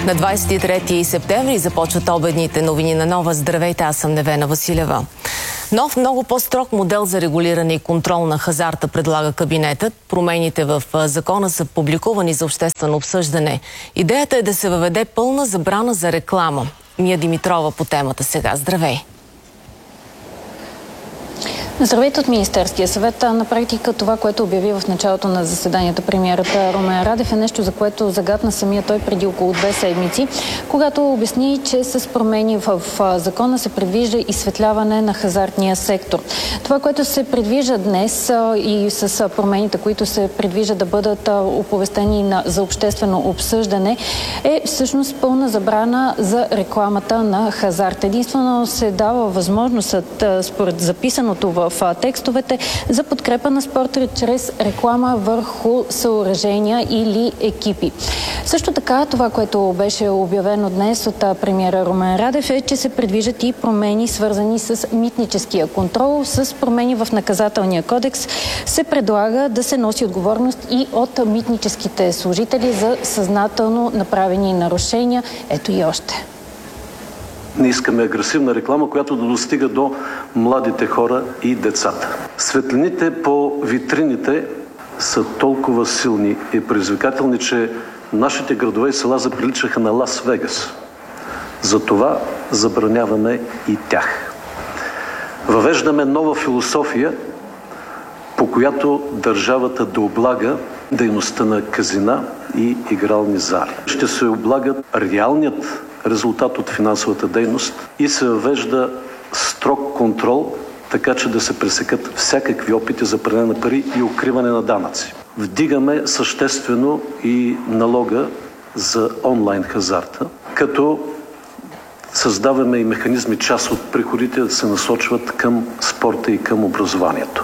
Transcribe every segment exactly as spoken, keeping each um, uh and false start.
На двадесет и трети септември започват обедните новини на Нова. Здравейте, аз съм Невена Василева. Нов, много по-строг модел за регулиране и контрол на хазарта предлага кабинетът. Промените в закона са публикувани за обществено обсъждане. Идеята е да се въведе пълна забрана за реклама. Мия Димитрова по темата сега. Здравей! Здравейте от Министерския съвет. На практика това, което обяви в началото на заседанието премиерът Румен Радев, е нещо, за което загатна самия той преди около две седмици, когато обясни, че с промени в закона се предвижда изсветляване на хазартния сектор. Това, което се предвижда днес и с промените, които се предвижда да бъдат оповестени за обществено обсъждане, е всъщност пълна забрана за рекламата на хазарт. Единствено се дава възможност, според записаното в в текстовете, за подкрепа на спорта чрез реклама върху съоръжения или екипи. Също така, това, което беше обявено днес от премиера Румен Радев, е, че се предвиждат и промени, свързани с митническия контрол. С промени в наказателния кодекс се предлага да се носи отговорност и от митническите служители за съзнателно направени нарушения. Ето и още. Не искаме агресивна реклама, която да достига до младите хора и децата. Светлините по витрините са толкова силни и предизвикателни, че нашите градове и села заприличаха на Лас Вегас. Затова забраняваме и тях. Въвеждаме нова философия, по която държавата да облага дейността на казина и игрални зали. Ще се облагат реалният резултат от финансовата дейност и се въвежда строг контрол, така че да се пресекат всякакви опити за пране на пари и укриване на данъци. Вдигаме съществено и налога за онлайн хазарта, като създаваме и механизми част от приходите да се насочват към спорта и към образованието.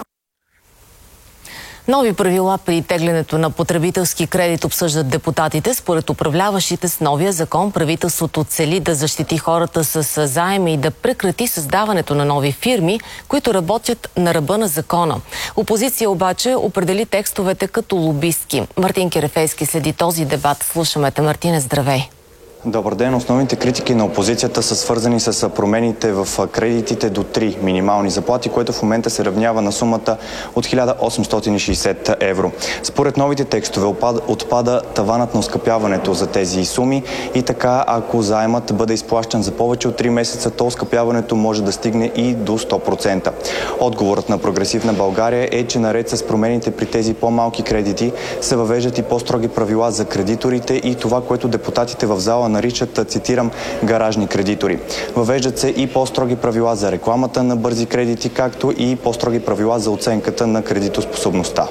Нови правила при теглянето на потребителски кредит обсъждат депутатите. Според управляващите с новия закон, правителството цели да защити хората с заеми и да прекрати създаването на нови фирми, които работят на ръба на закона. Опозиция обаче определи текстовете като лобистки. Мартин Керефейски следи този дебат. Слушаме те. Мартине, здравей! Добър ден. Основните критики на опозицията са свързани с промените в кредитите до три минимални заплати, което в момента се равнява на сумата от хиляда осемстотин и шейсет евро. Според новите текстове отпада, отпада таванът на оскъпяването за тези суми и така, ако заемът бъде изплащан за повече от три месеца, то оскъпяването може да стигне и до сто процента. Отговорът на Прогресивна България е, че наред с промените при тези по-малки кредити се въвеждат и по-строги правила за кредиторите и това, което депутатите в зала наричат, цитирам, гаражни кредитори. Въвеждат се и по-строги правила за рекламата на бързи кредити, както и по-строги правила за оценката на кредитоспособността.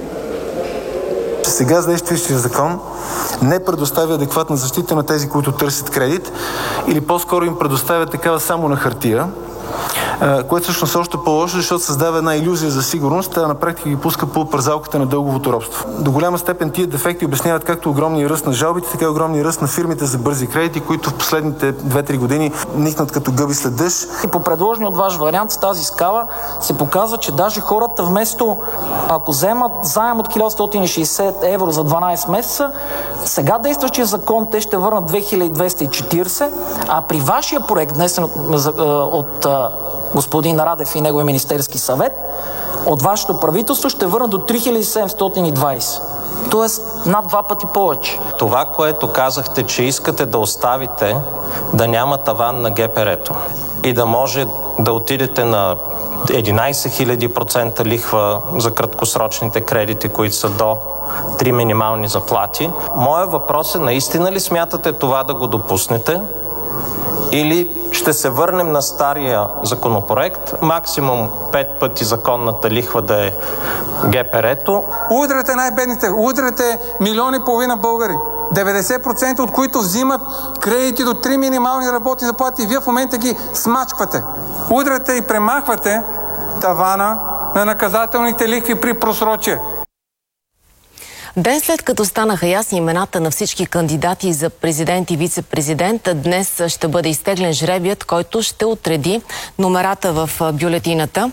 Сега действащия закон не предоставя адекватна защита на тези, които търсят кредит, или по-скоро им предоставя такава само на хартия, което всъщност е още по-лошо, защото създава една илюзия за сигурност, а на практика ги пуска по пързалката на дълговото робство. До голяма степен тия дефекти обясняват както огромния ръст на жалбите, така и огромния ръст на фирмите за бързи кредити, които в последните две-три години никнат като гъби след дъжд. И по предложения от ваш вариант с тази скала се показва, че даже хората вместо, ако вземат заем от хиляда осемстотин и шейсет евро за дванадесет месеца, сега действащия закон те ще върнат две хиляди двеста и четиридесет, а при вашия проект, днесен от, от господин Радев и неговия Министерски съвет, от вашето правителство ще върнат до три хиляди седемстотин и двадесет. Тоест над два пъти повече. Това, което казахте, че искате да оставите да няма таван на ГПР-то и да може да отидете на единадесет хиляди процента лихва за краткосрочните кредити, които са до три минимални заплати. Моят въпрос е, наистина ли смятате това да го допуснете? Или ще се върнем на стария законопроект, максимум пет пъти законната лихва да е ГПР-то. Удряте най-бедните, удряте милиони и половина българи, деветдесет процента от които взимат кредити до три минимални работни заплати и вие в момента ги смачквате. Удряте и премахвате тавана на наказателните лихви при просрочие. Ден след като станаха ясни имената на всички кандидати за президент и вице-президент, днес ще бъде изтеглен жребият, който ще отреди номерата в бюлетината.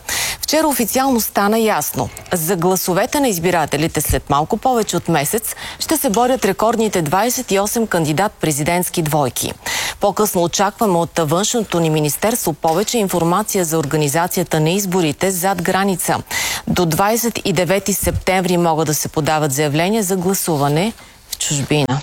Вчера официално стана ясно. За гласовете на избирателите след малко повече от месец ще се борят рекордните двадесет и осем кандидат-президентски двойки. По-късно очакваме от външното ни министерство повече информация за организацията на изборите зад граница. До двадесет и девети септември могат да се подават заявления за гласуване в чужбина.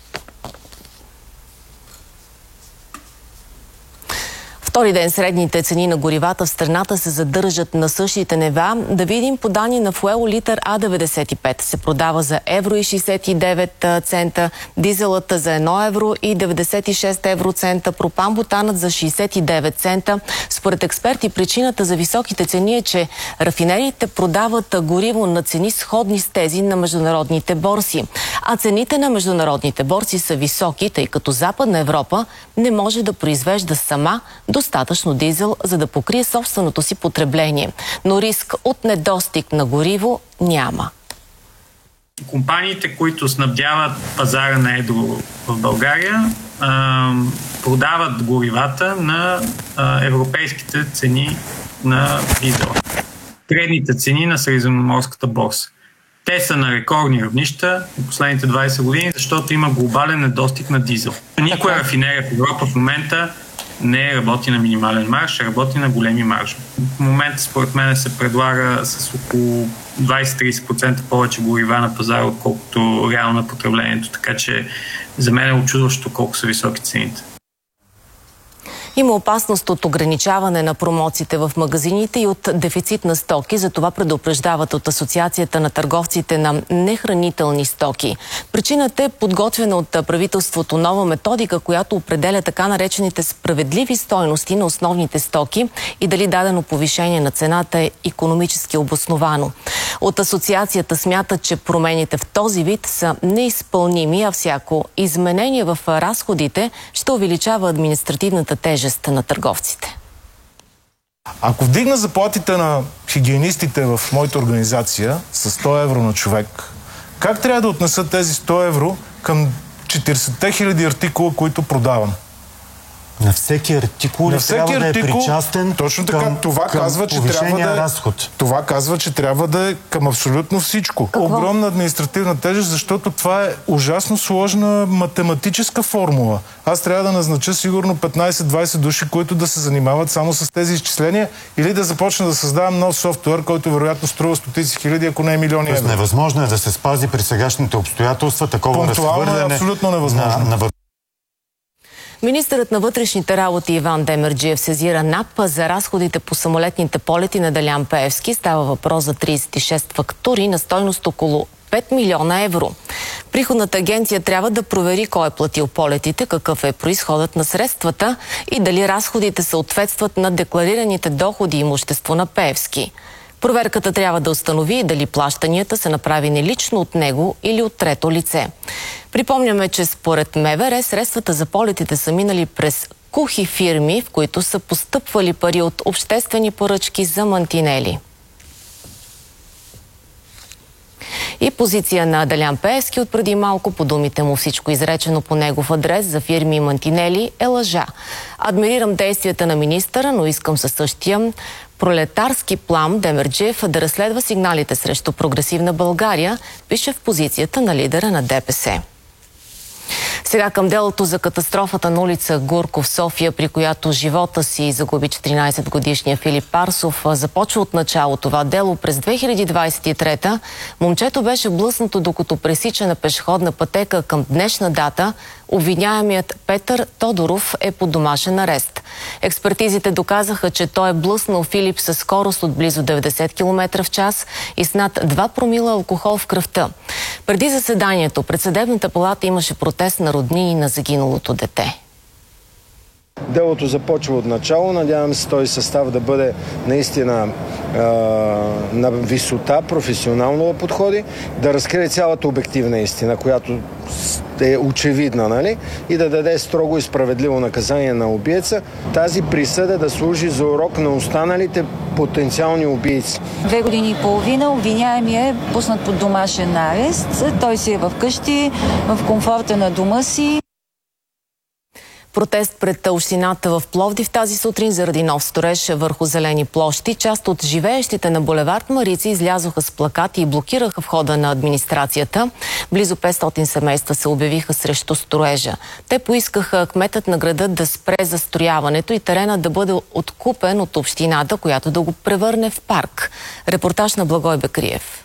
Втори ден средните цени на горивата в страната се задържат на същите нива. Да видим по данни на Фуело, литър А деветдесет и пет се продава за евро и шейсет и девет цента, дизелът за едно евро и деветдесет и шест евроцента, пропан-бутанът за шейсет и девет цента. Според експерти причината за високите цени е, че рафинериите продават гориво на цени сходни с тези на международните борси. А цените на международните борси са високи, тъй като Западна Европа не може да произвежда сама достатъчно дизел, за да покрие собственото си потребление. Но риск от недостиг на гориво няма. Компаниите, които снабдяват пазара на едро в България, продават горивата на европейските цени на дизела. Средните цени на средиземноморската борса. Те са на рекордни равнища в последните двадесет години, защото има глобален недостиг на дизел. Никоя рафинерия в Европа в момента не работи на минимален марж, а работи на големи маржове. В момента, според мен, се предлага с около двадесет до тридесет процента повече горива на пазара, отколкото реално на потреблението. Така че за мен е очудващо колко са високи цените. Има опасност от ограничаване на промоциите в магазините и от дефицит на стоки. За това предупреждават от Асоциацията на търговците на нехранителни стоки. Причината е подготвена от правителството нова методика, която определя така наречените справедливи стойности на основните стоки и дали дадено повишение на цената е икономически обосновано. От Асоциацията смятат, че промените в този вид са неизпълними, а всяко изменение в разходите ще увеличава административната тежест на търговците. Ако вдигна заплатите на хигиенистите в моята организация с сто евро на човек, как трябва да отнеса тези сто евро към четиридесет хиляди артикула, които продавам? На всеки артикул на всеки трябва артикул, да е причастен точно така, към, това към казва, че трябва да е, разход. Това казва, че трябва да е към абсолютно всичко. Какво? Огромна административна тежест, защото това е ужасно сложна математическа формула. Аз трябва да назнача сигурно петнадесет до двадесет души, които да се занимават само с тези изчисления, или да започна да създавам нов софтуер, който вероятно струва стотици хиляди, ако не е милиони евро. Невъзможно е да се спази при сегашните обстоятелства такова разхвърляне. Е абсолютно невъзможно. На, на... Министърът на вътрешните работи Иван Демерджиев сезира НАП за разходите по самолетните полети на Делян Пеевски. Става въпрос за тридесет и шест фактури на стойност около пет милиона евро. Приходната агенция трябва да провери кой е платил полетите, какъв е произходът на средствата и дали разходите съответстват на декларираните доходи и имущество на Пеевски. Проверката трябва да установи дали плащанията са направени лично от него или от трето лице. Припомняме, че според МВР средствата за полетите са минали през кухи фирми, в които са постъпвали пари от обществени поръчки за мантинели. И позиция на Делян Пеевски от преди малко, по думите му всичко изречено по негов адрес за фирми и мантинели е лъжа. Адмирирам действията на министъра, но искам със същия пролетарски план Демерджиев да разследва сигналите срещу прогресивна България, пише в позицията на лидера на ДПС. Сега към делото за катастрофата на улица Гурко в София, при която живота си загуби четиринадесетгодишния Филип Парсов. Започва от начало това дело. През две хиляди двадесет и трета момчето беше блъснато, докато пресича на пешеходна пътека. Към днешна дата обвиняемият Петър Тодоров е под домашен арест. Експертизите доказаха, че той е блъснал Филип със скорост от близо деветдесет километра в час и с над два промила алкохол в кръвта. Преди заседанието пред съдебната палата имаше протест на роднини на загиналото дете. Делото започва от начало. Надявам се този състав да бъде наистина е, на висота, професионално да подходи, да разкрие цялата обективна истина, която е очевидна, нали? И да даде строго и справедливо наказание на убиеца. Тази присъда да служи за урок на останалите потенциални убийци. Две години и половина обвиняемият е пуснат под домашен арест. Той си е вкъщи, в комфорта на дома си. Протест пред общината в Пловдив тази сутрин заради нов строеж върху зелени площи. Част от живеещите на булевард Марици излязоха с плакати и блокираха входа на администрацията. Близо петстотин семейства се обявиха срещу строежа. Те поискаха кметът на града да спре застрояването и терена да бъде откупен от общината, която да го превърне в парк. Репортаж на Благой Бекриев.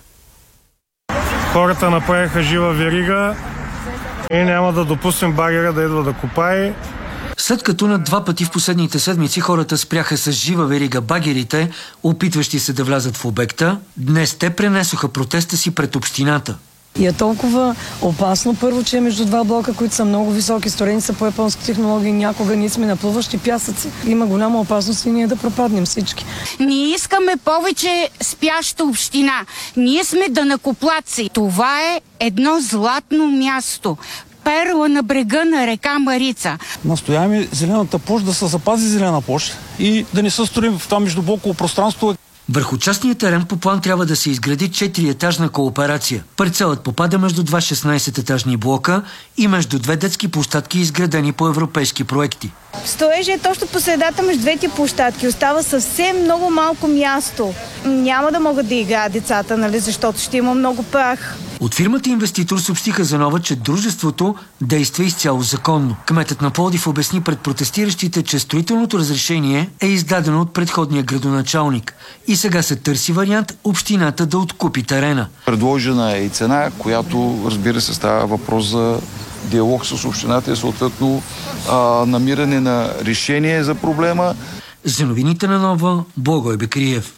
Хората направиха жива верига и няма да допуснем багера да идва да копае. След като на два пъти в последните седмици хората спряха с жива верига багерите, опитващи се да влязат в обекта, днес те пренесоха протеста си пред общината. И е толкова опасно, първо, че е между два блока, които са много високи, строени са по японски технологии, някога ние сме на плуващи пясъци. Има голяма опасност и ние да пропаднем всички. Ние искаме повече спяща община. Ние сме данъкоплатци. Това е едно златно място. Перла на брега на река Марица. Настояваме зелената площ да се запази зелена площ и да не се строим в това междублоково пространство. Върху частния терен по план трябва да се изгради четириетажна кооперация. Парцелът попада между два шестнайсететажни блока и между две детски площадки, изградени по европейски проекти. Строежът е точно по средата между двете площадки. Остава съвсем много малко място. Няма да могат да играят децата, нали, защото ще има много прах. От фирмата инвеститор съобщиха за нова, че дружеството действа изцяло законно. Кметът на Пловдив обясни пред протестиращите, че строителното разрешение е издадено от предходния градоначалник и сега се търси вариант общината да откупи терена. Предложена е и цена, която, разбира се, става въпрос за диалог с общината и съответно а, намиране на решение за проблема. За новините на Нова, Благой Бекриев.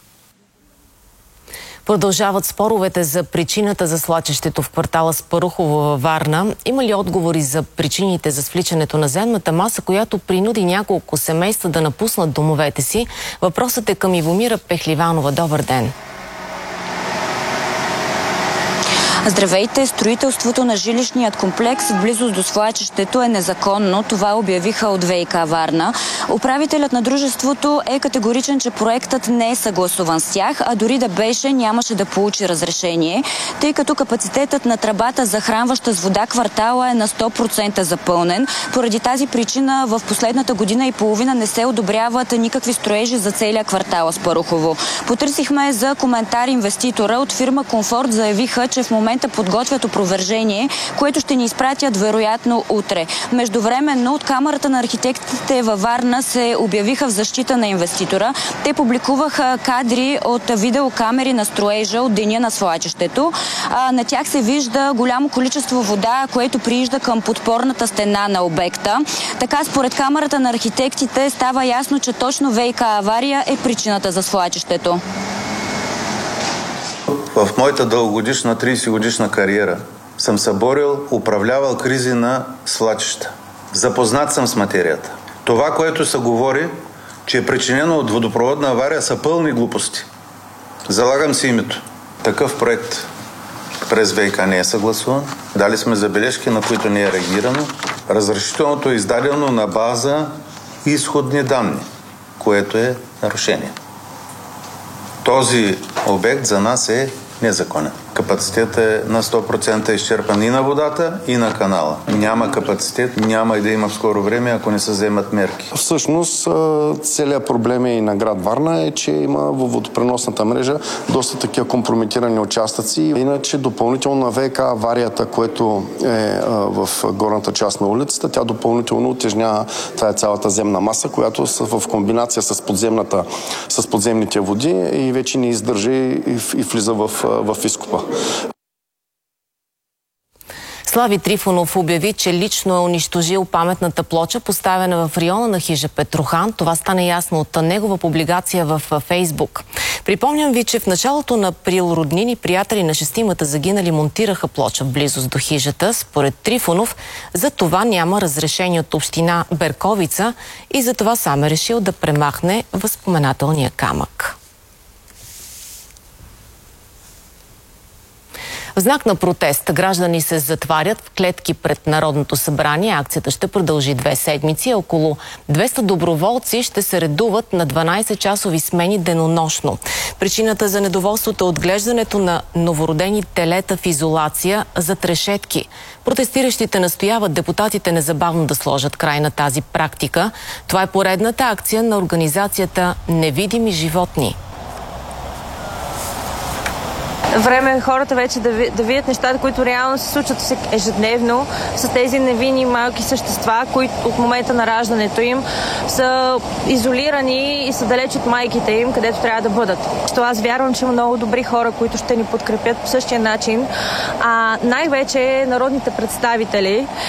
Продължават споровете за причината за свлачището в квартала Спарухово във Варна. Има ли отговори за причините за свличането на земната маса, която принуди няколко семейства да напуснат домовете си? Въпросът е към Ивомира Пехливанова. Добър ден! Здравейте! Строителството на жилищният комплекс в близост до свлачището е незаконно. Това обявиха от ВиК Варна. Управителят на дружеството е категоричен, че проектът не е съгласуван с тях, а дори да беше, нямаше да получи разрешение, тъй като капацитетът на тръбата, захранваща с вода квартала, е на сто процента запълнен. Поради тази причина в последната година и половина не се одобряват никакви строежи за целия квартал Спарухово. Потърсихме за коментар инвеститора. От фирма Комфорт заявиха, че в момента подготвят опровержение, което ще ни изпратят вероятно утре. Междувременно от Камарата на архитектите във Варна се обявиха в защита на инвеститора. Те публикуваха кадри от видеокамери на строежа от деня на свлачището. А, на тях се вижда голямо количество вода, което приижда към подпорната стена на обекта. Така, според Камарата на архитектите става ясно, че точно ВиК авария е причината за свлачището. В моята дългогодишна трийсет годишна кариера съм съборил, управлявал кризи на свлачища. Запознат съм с материята. Това, което се говори, че е причинено от водопроводна авария, са пълни глупости. Залагам си името. Такъв проект през ВиК не е съгласуван. Дали сме забележки, на които не е реагирано. Разрешителното е издадено на база изходни данни, което е нарушение. Този обект за нас е незаконен. Капацитет е на сто процента изчерпан и на водата, и на канала. Няма капацитет, няма и да има в скоро време, ако не се вземат мерки. Всъщност, целият проблем и на град Варна е, че има във водопреносната мрежа доста такива компрометирани участъци. Иначе допълнително на ВиК аварията, което е в горната част на улицата, тя допълнително утежнява, това е цялата земна маса, която в комбинация с, подземната, с подземните води и вече не издържа и, и влиза в, в изкопа. Слави Трифонов обяви, че лично е унищожил паметната плоча, поставена в района на хижа Петрохан. Това стана ясно от негова публикация в Фейсбук. Припомням ви, че в началото на април роднини, приятели на шестимата загинали монтираха плоча в близост до хижата. Според Трифонов, за това няма разрешение от община Берковица и за това сам е решил да премахне възпоменателния камък. В знак на протест граждани се затварят в клетки пред Народното събрание. Акцията ще продължи две седмици. Около двеста доброволци ще се редуват на дванайсетчасови смени денонощно. Причината за недоволството е отглеждането на новородени телета в изолация за трешетки. Протестиращите настояват депутатите незабавно да сложат край на тази практика. Това е поредната акция на организацията Невидими животни. Време е хората вече да, ви, да видят нещата, които реално се случват ежедневно с тези невинни малки същества, които от момента на раждането им са изолирани и са далеч от майките им, където трябва да бъдат. То аз вярвам, че има много добри хора, които ще ни подкрепят по същия начин. А най-вече народните представители,